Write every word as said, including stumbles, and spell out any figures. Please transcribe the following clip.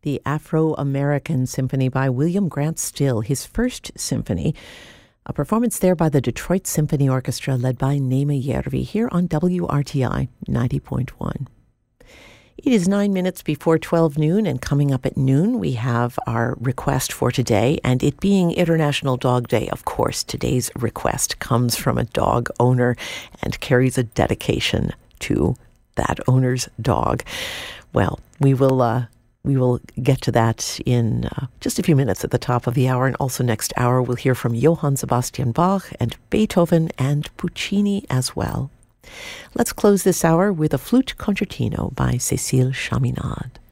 the Afro-American Symphony by William Grant Still, his first symphony. A performance there by the Detroit Symphony Orchestra led by Neema Järvi here on W R T I ninety point one. It is nine minutes before twelve noon, and coming up at noon we have our request for today. And it being International Dog Day, of course, today's request comes from a dog owner and carries a dedication to that owner's dog. Well, we will uh, we will get to that in uh, just a few minutes at the top of the hour. And also next hour we'll hear from Johann Sebastian Bach and Beethoven and Puccini as well. Let's close this hour with a flute concertino by Cécile Chaminade.